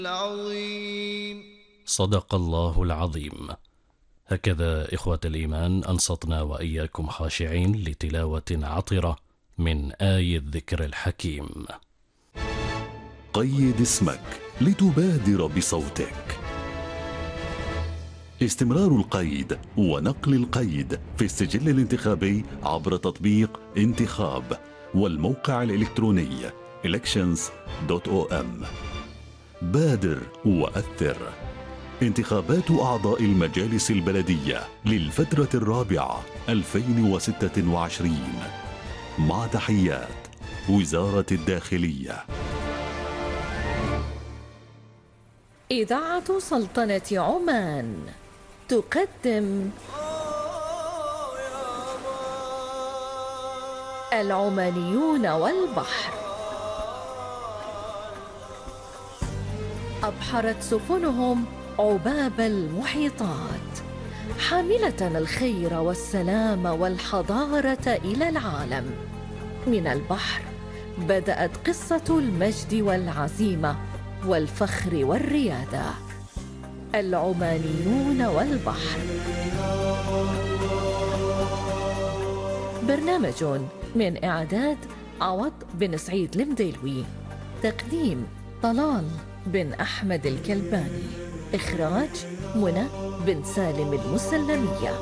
العظيم. صدق الله العظيم. هكذا إخوة الإيمان أنصتنا وإياكم خاشعين لتلاوة عطرة من آي الذكر الحكيم. قيد اسمك لتبادر بصوتك. استمرار القيد ونقل القيد في السجل الانتخابي عبر تطبيق انتخاب والموقع الإلكتروني elections.om. بادر وأثر. انتخابات أعضاء المجالس البلدية للفترة الرابعة 2026 مع تحيات وزارة الداخلية. إذاعة سلطنة عمان تقدم العمانيون والبحر. أبحرت سفنهم عباب المحيطات حاملة الخير والسلام والحضارة إلى العالم. من البحر بدأت قصة المجد والعزيمة والفخر والريادة. العمانيون والبحر، برنامج من إعداد عوض بن سعيد المديلوي، تقديم طلال بن أحمد الكلباني، إخراج منى بن سالم المسلمية.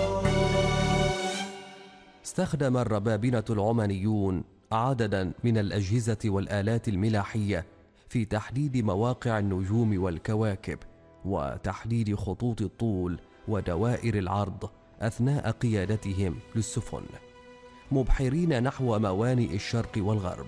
استخدم الربابنة العمانيون عددا من الأجهزة والآلات الملاحية في تحديد مواقع النجوم والكواكب وتحديد خطوط الطول ودوائر العرض أثناء قيادتهم للسفن، مبحرين نحو موانئ الشرق والغرب.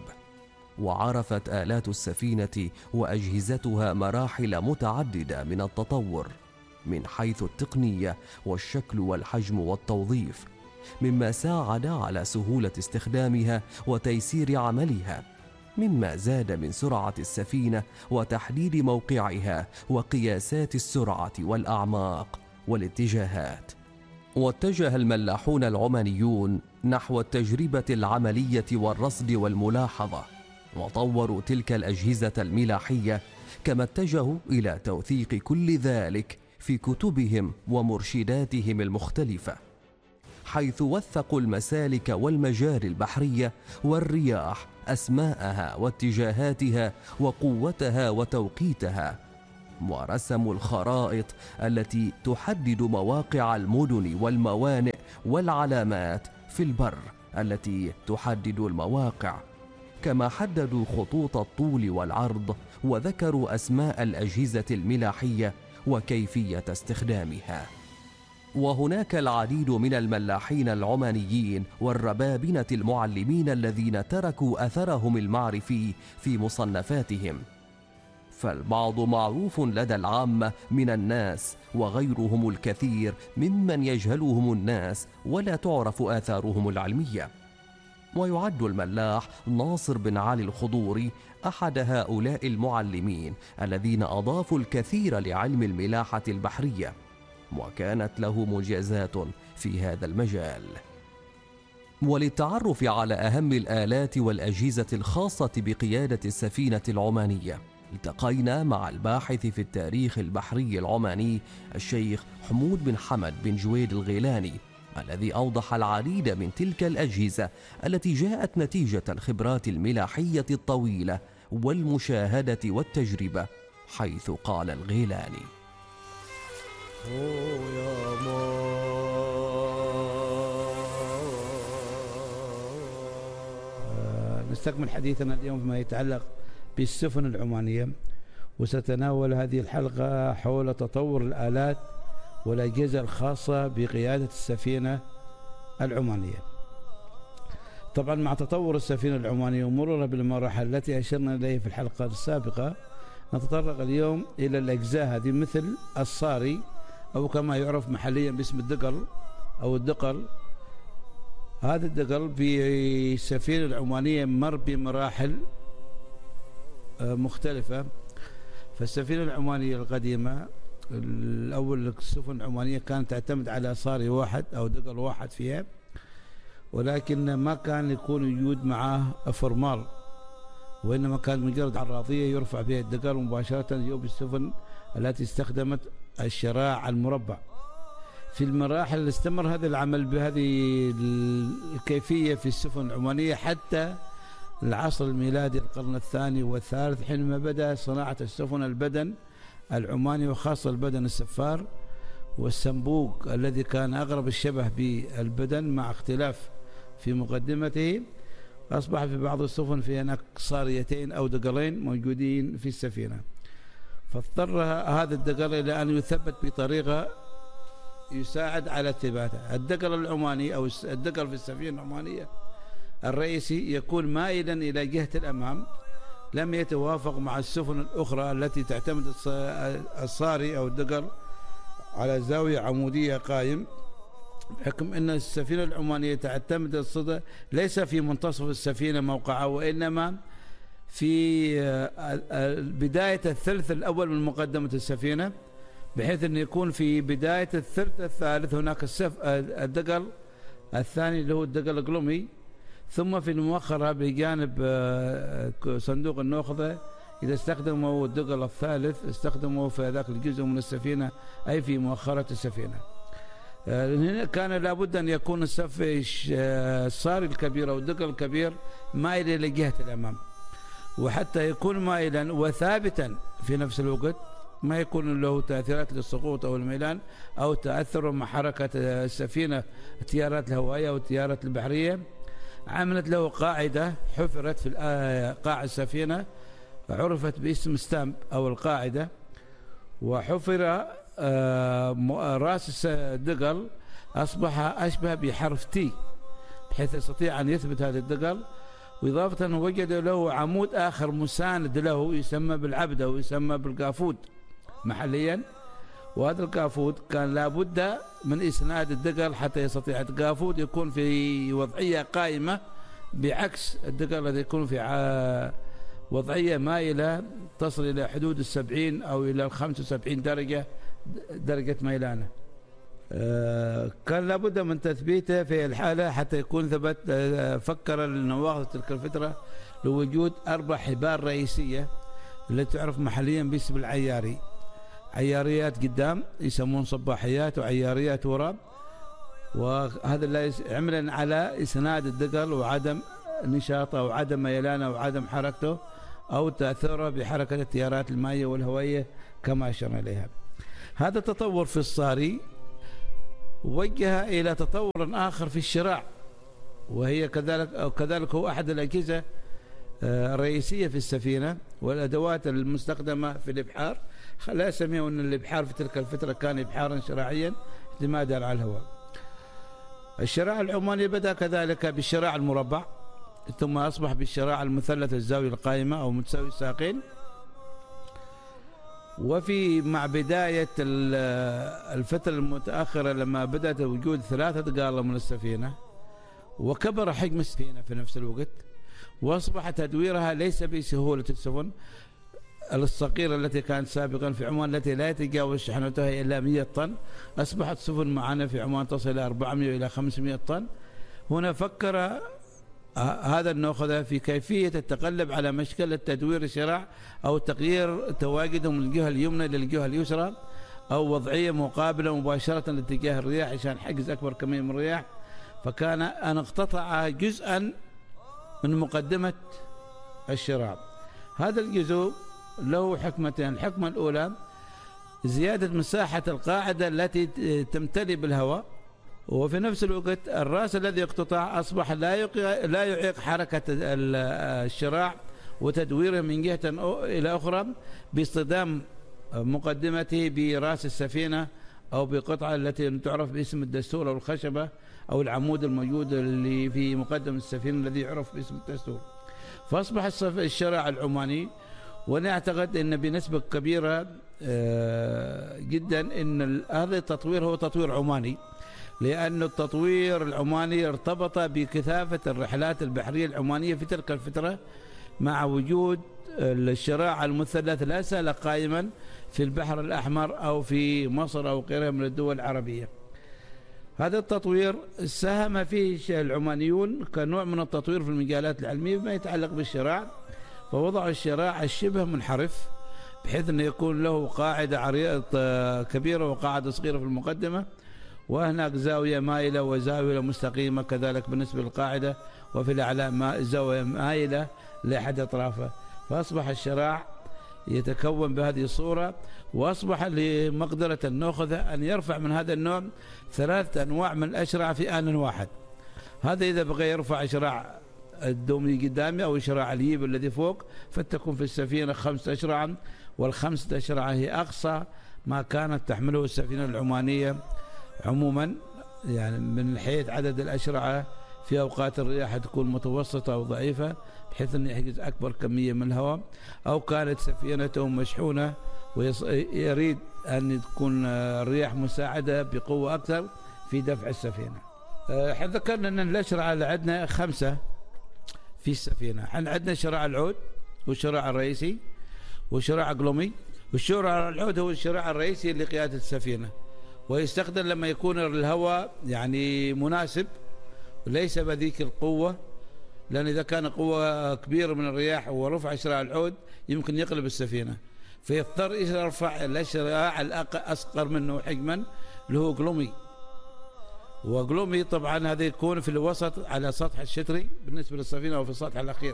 وعرفت آلات السفينة وأجهزتها مراحل متعددة من التطور من حيث التقنية والشكل والحجم والتوظيف، مما ساعد على سهولة استخدامها وتيسير عملها، مما زاد من سرعة السفينة وتحديد موقعها وقياسات السرعة والأعماق والاتجاهات. واتجه الملاحون العمانيون نحو التجربة العملية والرصد والملاحظة، وطوروا تلك الأجهزة الملاحية، كما اتجهوا إلى توثيق كل ذلك في كتبهم ومرشداتهم المختلفة، حيث وثقوا المسالك والمجاري البحرية والرياح، أسماءها واتجاهاتها وقوتها وتوقيتها، ورسموا الخرائط التي تحدد مواقع المدن والموانئ والعلامات في البر التي تحدد المواقع، كما حددوا خطوط الطول والعرض وذكروا أسماء الأجهزة الملاحية وكيفية استخدامها. وهناك العديد من الملاحين العمانيين والربابنة المعلمين الذين تركوا أثرهم المعرفي في مصنفاتهم، فالبعض معروف لدى العامة من الناس، وغيرهم الكثير ممن يجهلهم الناس ولا تعرف آثارهم العلمية. ويعد الملاح ناصر بن علي الخضوري أحد هؤلاء المعلمين الذين أضافوا الكثير لعلم الملاحة البحرية، وكانت له منجزات في هذا المجال. وللتعرف على أهم الآلات والأجهزة الخاصة بقيادة السفينة العمانية، التقينا مع الباحث في التاريخ البحري العماني الشيخ حمود بن حمد بن جويد الغيلاني، الذي أوضح العديد من تلك الأجهزة التي جاءت نتيجة الخبرات الملاحية الطويلة والمشاهدة والتجربة، حيث قال الغيلاني: نستكمل حديثنا اليوم فيما يتعلق بالسفن العمانية، وستناول هذه الحلقة حول تطور الآلات والأجهزة الخاصة بقيادة السفينة العمانية. طبعا مع تطور السفينة العمانية ومرورها بالمراحل التي أشرنا إليها في الحلقة السابقة، نتطرق اليوم إلى الأجزاء هذه، مثل الصاري أو كما يعرف محليا باسم الدقل أو الدقل. هذا الدقل في السفينة العمانية مر بمراحل مختلفة. فالسفينة العمانية القديمة الأول السفن العمانية كانت تعتمد على صاري واحد أو دقل واحد فيها، ولكن ما كان يكون وجود معه فرمال وإنما كانت مجرد عراضية يرفع بها الدقل مباشرة يجوب السفن التي استخدمت الشراع المربع. في المراحل اللي استمر هذا العمل بهذه الكيفية في السفن العمانية حتى العصر الميلادي القرن الثاني والثالث، حينما بدأ صناعة السفن البدن العماني، وخاصة البدن السفار والسنبوق الذي كان أقرب الشبه بالبدن مع اختلاف في مقدمته. أصبح في بعض السفن في هناك صاريتين أو دقلين موجودين في السفينة، فاضطر هذا الدقل إلى أن يثبت بطريقة يساعد على ثباته. الدقل العماني أو الدقل في السفينة العمانية الرئيسي يكون مائلا إلى جهة الأمام، لم يتوافق مع السفن الأخرى التي تعتمد الصاري أو الدقل على زاوية عمودية قائم، بحكم أن السفينة العمانية تعتمد الصدى ليس في منتصف السفينة موقعه، وإنما في بداية الثلث الأول من مقدمة السفينة، بحيث أن يكون في بداية الثلث الثالث هناك الدقل الثاني اللي هو الدقل القلمي، ثم في المؤخرة بجانب صندوق النوخذة إذا استخدموا الدقل الثالث استخدموا في ذاك الجزء من السفينة أي في مؤخرة السفينة. هنا كان لابد أن يكون الصاري الكبير أو الدقل الكبير مائل إلى جهة الأمام، وحتى يكون مائلا وثابتا في نفس الوقت، ما يكون له تأثيرات للسقوط أو الميلان أو تأثر مع حركة السفينة التيارات الهوائية أو التيارات البحرية. عملت له قاعدة حفرت في قاع السفينة عرفت باسم ستامب أو القاعدة، وحفر رأس الدقل أصبح أشبه بحرف تي بحيث يستطيع أن يثبت هذا الدقل، وإضافة وجد له عمود آخر مساند له يسمى بالعبدة ويسمى بالقافود محليا، وهذا القافود كان لابد من إسناد الدقل حتى يستطيع القافود يكون في وضعية قائمة، بعكس الدقل الذي يكون في وضعية مائلة تصل إلى حدود 70 أو إلى 75 درجة ميلانة. كان لابد من تثبيته في الحالة حتى يكون ثبت. فكر النواقض تلك الفترة لوجود 4 حبال رئيسية التي تعرف محليا باسم العياري، عياريات قدام يسمون صباحيات وعياريات وراء، وهذا عملا على إسناد الدقل وعدم نشاطه وعدم ميلانه وعدم حركته أو تأثيره بحركة التيارات المائية والهوائية كما أشرنا إليها. هذا التطور في الصاري وجه إلى تطور آخر في الشراع، وهي كذلك هو أحد الأجهزة الرئيسية في السفينة والأدوات المستخدمة في الإبحار. لا يسميه أن الإبحار في تلك الفترة كان إبحارا شراعيا اعتمادا على الهواء. الشراع العماني بدأ كذلك بالشراع المربع، ثم أصبح بالشراع المثلث الزاوية القائمة أو متساوي الساقين. وفي مع بداية الفترة المتأخرة لما بدأت وجود 3 دقالة من السفينة وكبر حجم السفينة في نفس الوقت، وأصبح تدويرها ليس بسهولة السفن الصغيرة التي كانت سابقا في عمان التي لا يتجاوز شحنتها إلا 100 طن، أصبحت سفن معنا في عمان تصل إلى 400 إلى 500 طن. هنا فكر هذا النوخذة في كيفية التقلب على مشكلة تدوير الشراع أو تغيير تواجدهم من الجهة اليمنى للجهة اليسرى أو وضعية مقابلة مباشرة لاتجاه الرياح عشان حجز أكبر كمية من الرياح. فكان أن اقتطع جزءا من مقدمة الشراع. هذا الجزء له حكمتين. الحكمة الأولى زيادة مساحة القاعدة التي تمتلئ بالهواء، وفي نفس الوقت الرأس الذي يقتطع أصبح لا يعيق حركة الشراع وتدويره من جهة إلى أخرى باصطدام مقدمته برأس السفينة أو بقطعة التي تعرف باسم الدستور أو الخشبة أو العمود الموجود اللي في مقدم السفينة الذي يعرف باسم الدستور. فأصبح الشراع العماني، وأنا أعتقد أن بنسبة كبيرة جدا أن هذا التطوير هو تطوير عماني، لأن التطوير العماني ارتبط بكثافة الرحلات البحرية العمانية في تلك الفترة مع وجود الشراع المثلث لا زال قائما في البحر الأحمر أو في مصر أو غيرها من الدول العربية. هذا التطوير ساهم فيه العمانيون كنوع من التطوير في المجالات العلمية بما يتعلق بالشراع، فوضعوا الشراع الشبه منحرف بحيث أنه يكون له قاعدة عريضة كبيرة وقاعدة صغيرة في المقدمة، وهناك زاوية مائلة وزاوية مستقيمة كذلك بالنسبة للقاعدة، وفي الأعلى زاوية مائلة لأحد أطرافه. فأصبح الشراع يتكون بهذه الصورة، وأصبح لمقدرة الناخذة أن يرفع من هذا النوع 3 أنواع من الأشرعة في آن واحد. هذا إذا بغى يرفع شراع الدومي قدامي أو شراع الييب الذي فوق، فتكون في السفينة 5 أشرعة، وال5 أشرعة هي أقصى ما كانت تحمله السفينة العمانية عموما، يعني من حيث عدد الأشرعة في أوقات الرياح تكون متوسطة أو ضعيفة بحيث أن يحجز أكبر كمية من الهواء، أو كانت سفينته مشحونة ويريد أن تكون الرياح مساعدة بقوة أكثر في دفع السفينة. احنا ذكرنا أن الأشرعة اللي عندنا 5 في السفينة. احنا عندنا شراع العود والشراع الرئيسي وشراع قلمي. والشراع العود هو الشراع الرئيسي لقيادة السفينة، ويستخدم لما يكون الهواء يعني مناسب وليس بذيك القوة، لأن إذا كان قوة كبيرة من الرياح ورفع شراع العود يمكن يقلب السفينة، فيضطر يرفع الشراع الأصغر منه حجما اللي هو قلمي. وقلمي طبعا هذا يكون في الوسط على سطح الشتري بالنسبة للسفينة وفي السطح الأخير.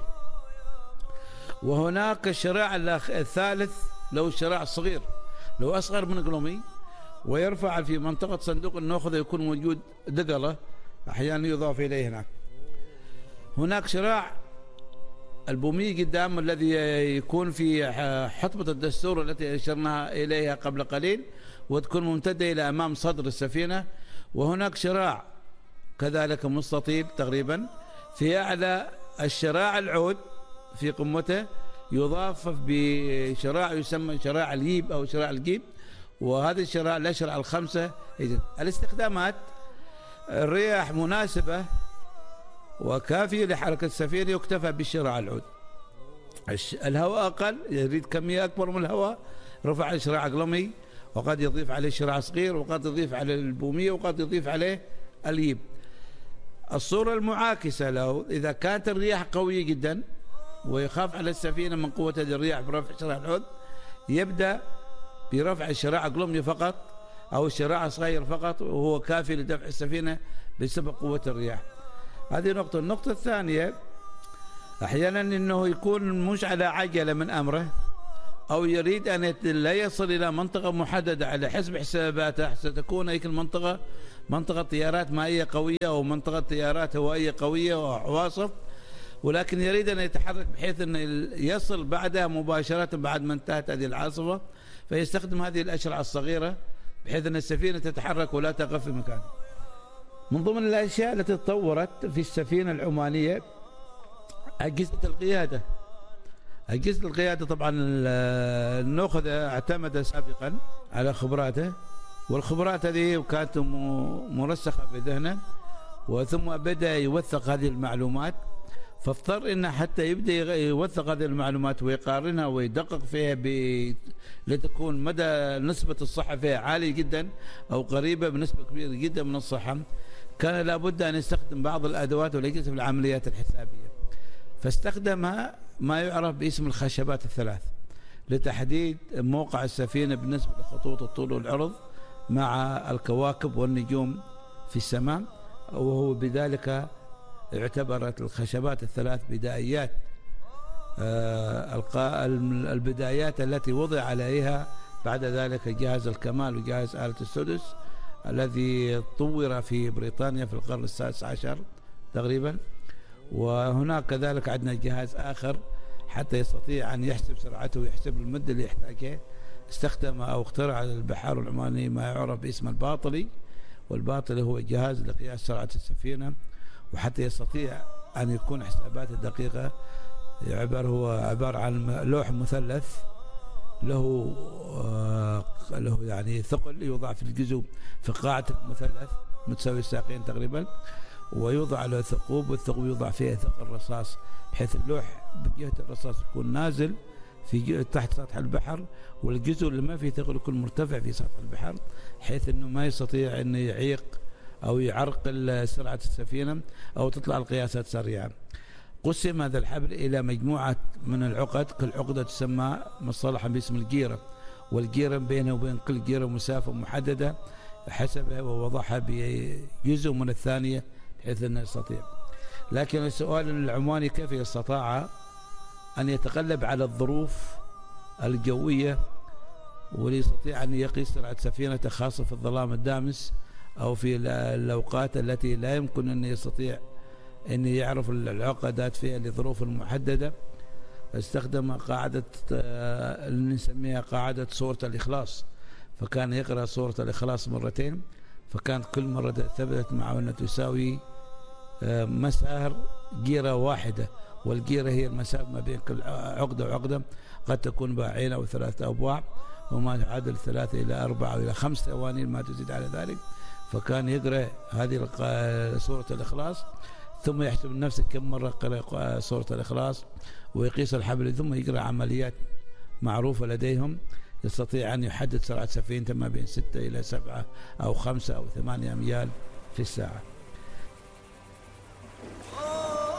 وهناك الشراع الثالث لو الشراع الصغير لو أصغر من قلمي، ويرفع في منطقة صندوق الناخذة يكون موجود دقلة أحيانا يضاف إليه هناك. هناك شراع البومي قدام الذي يكون في حطبة الدستور التي أشرنا إليها قبل قليل وتكون ممتدة إلى أمام صدر السفينة. وهناك شراع كذلك مستطيل تقريبا في أعلى الشراع العود في قمته، يضاف بشراع يسمى شراع الييب أو شراع الجيب. وهذه الشراع الأشرع 5. الاستخدامات: الرياح مناسبة وكافية لحركة السفينة يكتفى بالشراع العود. الهواء أقل يريد كمية أكبر من الهواء، رفع شراع قلمي، وقد يضيف عليه شراع صغير، وقد يضيف عليه البومية، وقد يضيف عليه الييب. الصورة المعاكسة له إذا كانت الرياح قوية جدا ويخاف على السفينة من قوة هذه الرياح برفع شراع العود، يبدأ برفع الشراع قلمي فقط أو الشراع صغير فقط، وهو كافي لدفع السفينة بسبب قوة الرياح. هذه نقطة. النقطة الثانية أحيانا أنه يكون مش على عجلة من أمره، أو يريد أن لا يصل إلى منطقة محددة على حسب حساباته، ستكون هيك المنطقة منطقة طيارات مائية قوية أو منطقة طيارات هوائية قوية وعواصف، ولكن يريد أن يتحرك بحيث أن يصل بعدها مباشرة بعد ما انتهت هذه العاصفة، فيستخدم هذه الأشرعة الصغيرة بحيث أن السفينة تتحرك ولا تقف في مكان. من ضمن الأشياء التي تطورت في السفينة العمانية أجهزة القيادة. أجهزة القيادة طبعا الناخذة اعتمد سابقا على خبراته، والخبرات هذه كانت مرسخة في ذهنه، وثم بدأ يوثق هذه المعلومات، فاضطر إنه حتى يبدأ يوثق هذه المعلومات ويقارنها ويدقق فيها لتكون مدى نسبة الصحة فيها عالية جدا أو قريبة بنسبة كبيرة جدا من الصحة. كان لابد أن يستخدم بعض الأدوات والأجهزة في العمليات الحسابية، فاستخدمها ما يعرف باسم الخشبات الثلاث لتحديد موقع السفينة بالنسبة لخطوط الطول والعرض مع الكواكب والنجوم في السماء. وهو بذلك اعتبرت الخشبات الثلاث بدايات البدايات التي وضع عليها بعد ذلك جهاز الكمال وجهاز آلة السدس الذي طور في بريطانيا في القرن السادس عشر تقريبا. وهناك كذلك عندنا جهاز آخر حتى يستطيع أن يحسب سرعته ويحسب المدة اللي يحتاجها. استخدم أو اخترع البحار العماني ما يعرف باسم الباطلي، والباطلي هو جهاز لقياس سرعة السفينة، وحتى يستطيع أن يكون حساباته دقيقة هو عبارة عن لوح مثلث له يعني ثقل يوضع في الجزء في قاعة المثلث متساوي الساقين تقريبا، ويوضع له ثقوب، والثقوب يوضع فيها ثقل رصاص بحيث اللوح بجهة الرصاص يكون نازل في تحت سطح البحر، والجزء اللي ما فيه ثقل يكون مرتفع في سطح البحر حيث انه ما يستطيع انه يعيق او يعرقل سرعة السفينة او تطلع القياسات سريعة. قسم هذا الحبل إلى مجموعة من العقد، كل عقدة تسمى مصطلحا باسم الجيرة، والجيرة بينه وبين كل جيرة مسافة محددة حسبها ووضعها بجزء من الثانية بحيث أنه يستطيع. لكن السؤال العماني كيف استطاع أن يتغلب على الظروف الجوية وليستطيع أن يقيس سرعة سفينته خاصة في الظلام الدامس أو في الأوقات التي لا يمكن أن يستطيع أن يعرف العقدات فيها لظروف محددة. استخدم قاعدة اللي نسميها قاعدة سورة الإخلاص، فكان يقرأ سورة الإخلاص مرتين، فكانت كل مرة ثبتت معه أنها تساوي مسار جيرة واحدة، والجيرة هي المسافة ما بين كل عقدة وعقدة، قد تكون باعين أو 3 أبواع، وما يعادل 3 إلى 4 أو إلى 5 ثواني ما تزيد على ذلك. فكان يقرأ هذه سورة الإخلاص ثم يحسب نفسه كم مرة قرأ سورة الإخلاص ويقيس الحبل، ثم يقرأ عمليات معروفة لديهم يستطيع أن يحدد سرعة سفينته ما بين 6 إلى 7 أو 5 أو 8 أميال في الساعة.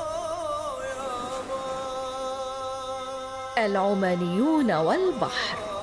العمانيون والبحر.